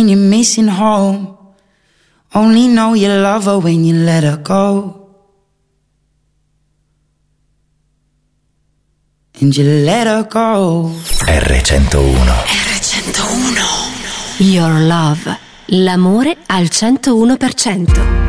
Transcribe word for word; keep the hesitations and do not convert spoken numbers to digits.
when you're missing home. Only know you love her when you let her go. And you let her go. R centouno. R centouno. Your love. L'amore al centouno per cento.